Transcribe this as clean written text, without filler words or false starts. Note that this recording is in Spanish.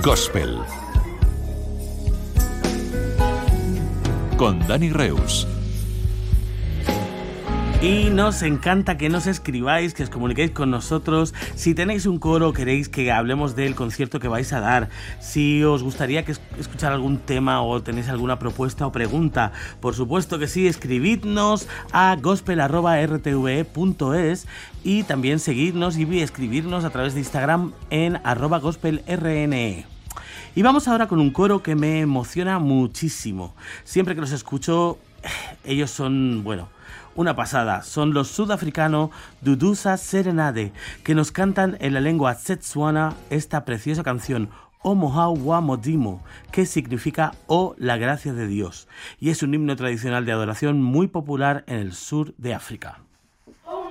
Gospel con Dani Reus. Y nos encanta que nos escribáis, que os comuniquéis con nosotros. Si tenéis un coro, queréis que hablemos del concierto que vais a dar, si os gustaría que escuchar algún tema o tenéis alguna propuesta o pregunta, por supuesto que sí, escribidnos a gospel@rtve.es y también seguidnos y escribirnos a través de Instagram en @gospelrne. Y vamos ahora con un coro que me emociona muchísimo. Siempre que los escucho, ellos son, una pasada. Son los sudafricanos Duduza Serenade, que nos cantan en la lengua Setswana esta preciosa canción, O Mohau wa Modimo, que significa Oh, la gracia de Dios. Y es un himno tradicional de adoración muy popular en el sur de África.